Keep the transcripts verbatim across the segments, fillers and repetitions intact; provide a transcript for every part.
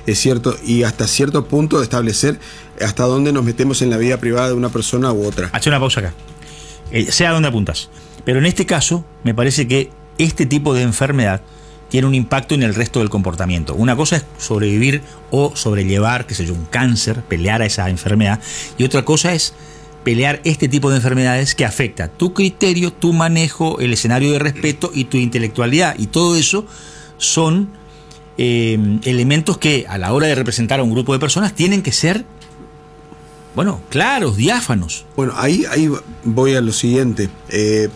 es cierto, y hasta cierto punto de establecer hasta dónde nos metemos en la vida privada de una persona u otra. Hace una pausa acá. Eh, sé a dónde apuntas. Pero en este caso, me parece que este tipo de enfermedad tiene un impacto en el resto del comportamiento. Una cosa es sobrevivir o sobrellevar, qué sé yo, un cáncer, pelear a esa enfermedad, y otra cosa es pelear este tipo de enfermedades que afecta tu criterio, tu manejo, el escenario de respeto y tu intelectualidad. Y todo eso son eh, elementos que a la hora de representar a un grupo de personas tienen que ser, bueno, claros, diáfanos. Bueno, ahí, ahí voy a lo siguiente. Eh,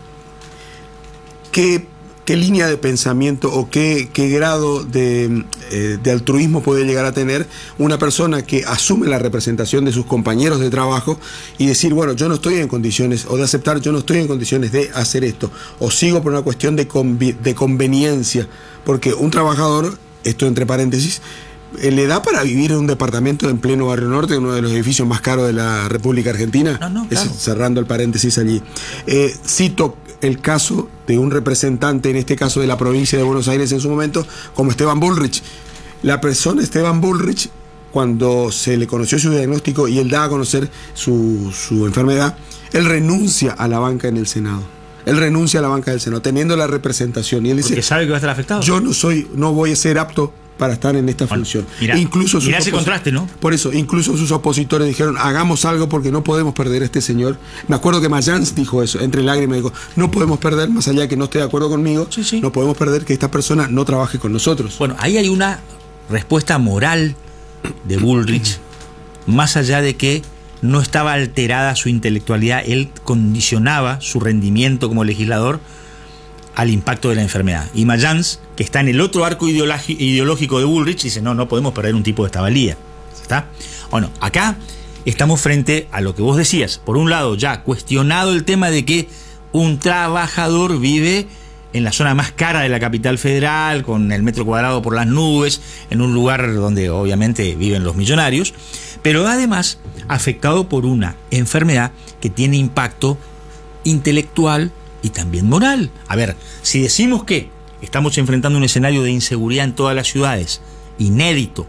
¿qué, ¿Qué línea de pensamiento o qué, qué grado de, eh, de altruismo puede llegar a tener una persona que asume la representación de sus compañeros de trabajo y decir, bueno, yo no estoy en condiciones, o de aceptar, yo no estoy en condiciones de hacer esto, o sigo por una cuestión de, convi de conveniencia, porque un trabajador, esto entre paréntesis, eh, ¿le da para vivir en un departamento en pleno Barrio Norte, uno de los edificios más caros de la República Argentina? No, no, claro. Es, cerrando el paréntesis allí. Eh, cito el caso de un representante, en este caso de la provincia de Buenos Aires en su momento, como Esteban Bullrich. La persona Esteban Bullrich, cuando se le conoció su diagnóstico y él da a conocer su, su enfermedad, él renuncia a la banca en el Senado. Él renuncia a la banca del Senado, teniendo la representación. Y él dice, porque sabe que va a estar afectado. Yo no soy, no voy a ser apto para estar en esta bueno, función. Mirá, incluso sus mirá ese contraste, ¿no? Por eso, incluso sus opositores dijeron, hagamos algo porque no podemos perder a este señor. Me acuerdo que Mayans dijo eso, entre lágrimas, dijo, no podemos perder, más allá de que no esté de acuerdo conmigo, sí, sí. no podemos perder que esta persona no trabaje con nosotros. Bueno, ahí hay una respuesta moral de Bullrich, más allá de que no estaba alterada su intelectualidad, él condicionaba su rendimiento como legislador al impacto de la enfermedad. Y Mayans, que está en el otro arco ideológico de Bullrich, dice, no, no podemos perder un tipo de esta valía. ¿Está? Bueno, acá estamos frente a lo que vos decías. Por un lado, ya cuestionado el tema de que un trabajador vive en la zona más cara de la capital federal, con el metro cuadrado por las nubes, en un lugar donde obviamente viven los millonarios, pero además afectado por una enfermedad que tiene impacto intelectual y también moral. A ver, si decimos que estamos enfrentando un escenario de inseguridad en todas las ciudades, inédito,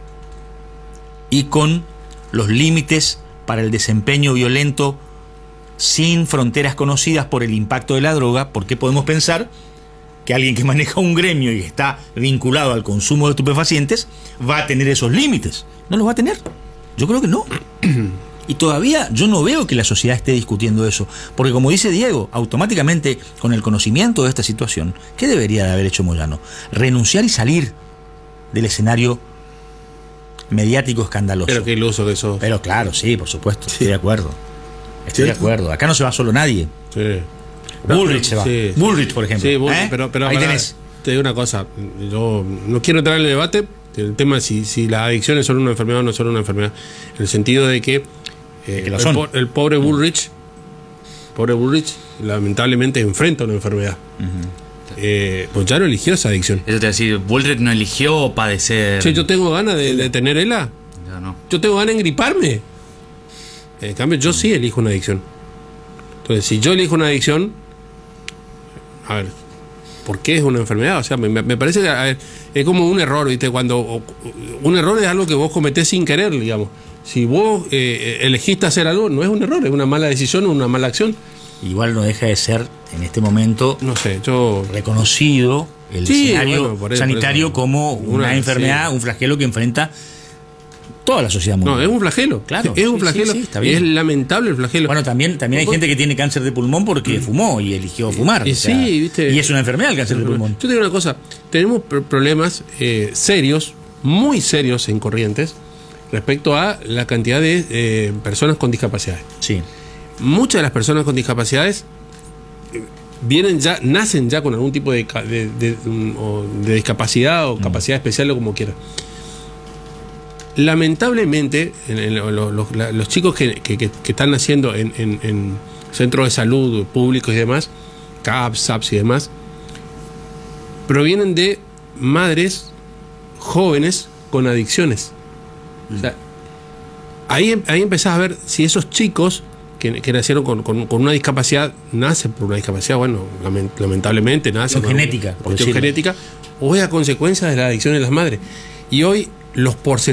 y con los límites para el desempeño violento sin fronteras conocidas por el impacto de la droga, ¿por qué podemos pensar que alguien que maneja un gremio y está vinculado al consumo de estupefacientes va a tener esos límites? No los va a tener. Yo creo que no. Y todavía yo no veo que la sociedad esté discutiendo eso, porque como dice Diego, automáticamente con el conocimiento de esta situación, ¿qué debería de haber hecho Moyano? Renunciar y salir del escenario mediático escandaloso. Pero qué iluso que eso. Pero claro, sí, por supuesto, estoy de acuerdo. Estoy ¿Sí? de acuerdo. Acá no se va solo nadie. Sí. Bullrich se va. Sí. Bullrich, por ejemplo. Sí, Bullrich, ¿Eh? pero, pero ahí para, tenés. Te digo una cosa, yo no quiero entrar en el debate, el tema de si, si las adicciones son una enfermedad o no son una enfermedad, en el sentido de que, eh, que lo el, son. po el pobre Bullrich, pobre Bullrich, lamentablemente enfrenta una enfermedad. Uh-huh. eh, pues ya no eligió esa adicción. Eso te voy a decir, Bullrich no eligió padecer. Che, yo tengo ganas de, de tener ELA. Ya no. Yo tengo ganas de engriparme. En cambio, yo sí elijo una adicción. Entonces, si yo elijo una adicción, a ver, ¿por qué es una enfermedad? O sea, me, me parece que a ver, es como un error, ¿viste? Cuando un error es algo que vos cometés sin querer, digamos. Si vos eh, elegiste hacer algo, no es un error, es una mala decisión o una mala acción. Igual no deja de ser, en este momento, no sé, yo reconocido el sí, escenario bueno, por eso, sanitario por eso. como una, una enfermedad, sí. Un flagelo que enfrenta toda la sociedad mundial. No, es un flagelo. Claro. Es un sí, flagelo. Sí, sí, está bien. Es lamentable el flagelo. Bueno, también, también hay gente que tiene cáncer de pulmón porque fumó y eligió fumar. Y, o sea, sí, ¿viste? Y es una enfermedad el cáncer de pulmón. Yo te digo una cosa, tenemos problemas eh, serios, muy serios en Corrientes, respecto a la cantidad de eh, personas con discapacidades. Sí. Muchas de las personas con discapacidades vienen ya, nacen ya con algún tipo de, de, de, de, de discapacidad o mm. capacidad especial o como quieran. Lamentablemente, en, en, los, los, los chicos que, que, que están naciendo en, en, en centros de salud públicos y demás, C A P S, S A P S y demás, provienen de madres jóvenes con adicciones. Mm. O sea, ahí, ahí empezás a ver si esos chicos que, que nacieron con, con, con una discapacidad, nacen por una discapacidad, bueno, lamentablemente nacen por genética, por cuestión genética, o es a consecuencia de la adicción de las madres. Y hoy los porcentajes